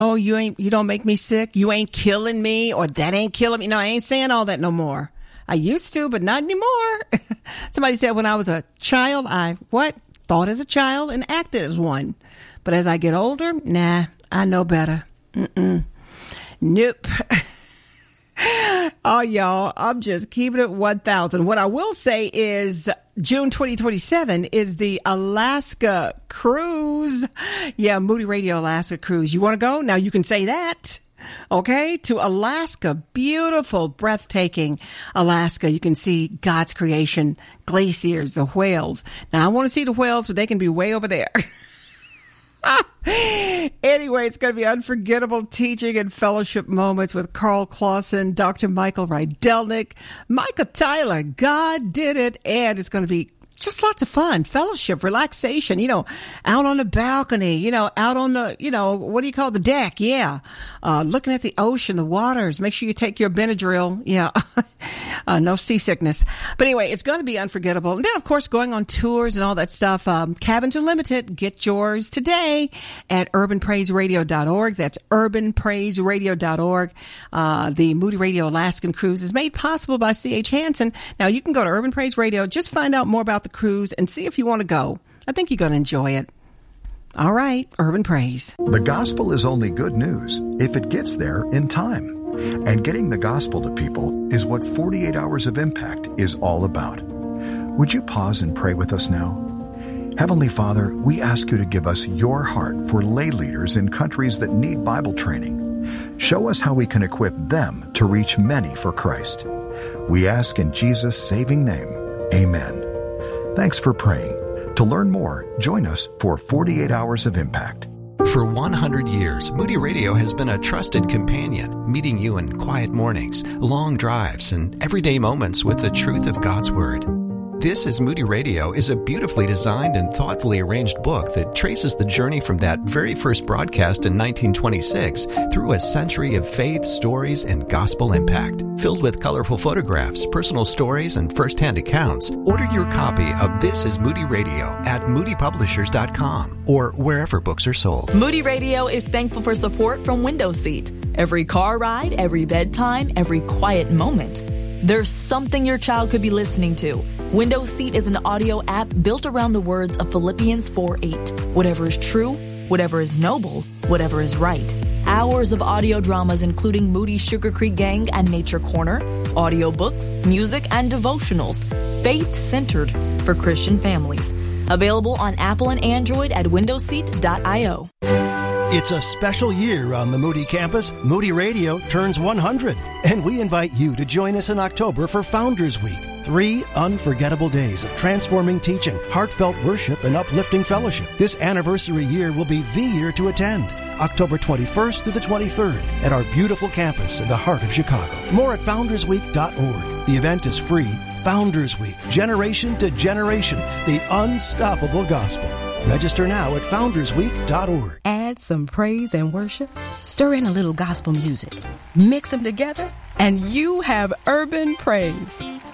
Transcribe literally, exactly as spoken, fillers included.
Oh, you ain't, you don't make me sick. You ain't killing me, or that ain't killing me. No, I ain't saying all that no more. I used to, but not anymore. Somebody said when I was a child, I, what? Thought as a child and acted as one. But as I get older, nah, I know better. Mm-mm. Nope. Oh, y'all, I'm just keeping it one thousand. What I will say is June twenty twenty-seven is the Alaska cruise. Yeah, Moody Radio Alaska cruise. You want to go? Now you can say that. Okay, to Alaska. Beautiful, breathtaking Alaska. You can see God's creation, glaciers, the whales. Now I want to see the whales, but they can be way over there. Anyway, it's going to be unforgettable teaching and fellowship moments with Carl Clausen, Doctor Michael Rydelnik, Micah Tyler. God did it. And it's going to be just lots of fun, fellowship, relaxation, you know, out on the balcony, you know, out on the, you know, what do you call it? The deck? Yeah. Uh, looking at the ocean, the waters. Make sure you take your Benadryl. Yeah. uh, no seasickness. But anyway, it's going to be unforgettable. And then, of course, going on tours and all that stuff. Um, Cabins Unlimited. Get yours today at urban praise radio dot org. That's urban praise radio dot org. Uh, the Moody Radio Alaskan Cruise is made possible by C H Hansen. Now, you can go to Urban Praise Radio. Just find out more about the cruise and see if you want to go. I think you're going to enjoy it. All right, Urban Praise. The gospel is only good news if it gets there in time. And getting the gospel to people is what forty-eight Hours of Impact is all about. Would you pause and pray with us now? Heavenly Father, we ask you to give us your heart for lay leaders in countries that need Bible training. Show us how we can equip them to reach many for Christ. We ask in Jesus' saving name, amen. Thanks for praying. To learn more, join us for forty-eight Hours of Impact. For one hundred years, Moody Radio has been a trusted companion, meeting you in quiet mornings, long drives, and everyday moments with the truth of God's Word. This is Moody Radio is a beautifully designed and thoughtfully arranged book that traces the journey from that very first broadcast in nineteen twenty-six through a century of faith, stories, and gospel impact. Filled with colorful photographs, personal stories, and first-hand accounts, order your copy of This is Moody Radio at moody publishers dot com or wherever books are sold. Moody Radio is thankful for support from Window Seat. Every car ride, every bedtime, every quiet moment. There's something your child could be listening to. Window Seat is an audio app built around the words of Philippians four eight. Whatever is true, whatever is noble, whatever is right. Hours of audio dramas including Moody Sugar Creek Gang and Nature Corner, audiobooks, music, and devotionals. Faith-centered for Christian families. Available on Apple and Android at window seat dot io. It's a special year on the Moody campus. Moody Radio turns one hundred, and we invite you to join us in October for Founders Week. Three unforgettable days of transforming teaching, heartfelt worship, and uplifting fellowship. This anniversary year will be the year to attend. October twenty-first to the twenty-third at our beautiful campus in the heart of Chicago. More at founders week dot org. The event is free. Founders Week, generation to generation, the unstoppable gospel. Register now at founders week dot org. Add some praise and worship, stir in a little gospel music, mix them together, and you have Urban Praise.